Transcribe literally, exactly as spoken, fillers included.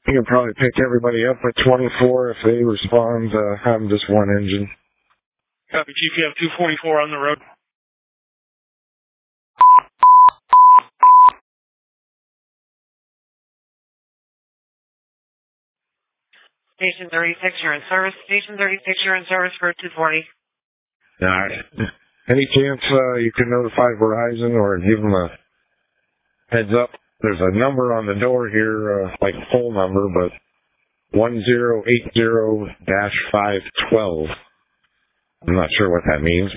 You can probably pick everybody up at twenty-four if they respond to having just one engine. Copy, Chief. You have two forty-four on the road. Station thirty-six, you're in service. Station thirty-six, you're in service for two forty. All right. Any chance uh, you can notify Verizon or give them a heads up? There's a number on the door here, uh, like a phone number, but one zero eight zero dash five twelve. I'm not sure what that means.